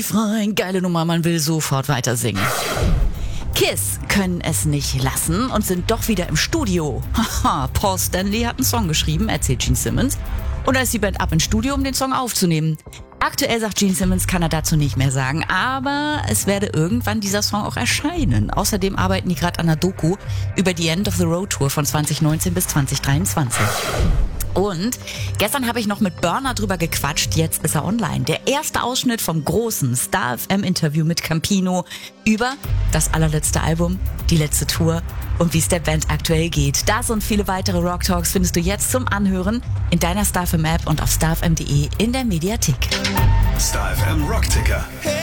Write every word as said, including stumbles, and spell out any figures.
Rein, geile Nummer, man will sofort weiter singen. Kiss können es nicht lassen und sind doch wieder im Studio. Haha, Paul Stanley hat einen Song geschrieben, erzählt Gene Simmons. Und da ist die Band ab ins Studio, um den Song aufzunehmen. Aktuell sagt Gene Simmons, kann er dazu nicht mehr sagen, aber es werde irgendwann dieser Song auch erscheinen. Außerdem arbeiten die gerade an einer Doku über die End of the Road Tour von zwanzig neunzehn bis zwanzig dreiundzwanzig. Und gestern habe ich noch mit Burner drüber gequatscht, jetzt ist er online. Der erste Ausschnitt vom großen Star F M-Interview mit Campino über das allerletzte Album, die letzte Tour und wie es der Band aktuell geht. Das und viele weitere Rock Talks findest du jetzt zum Anhören in deiner Star F M App und auf star f m punkt d e in der Mediathek. Star F M Rockticker.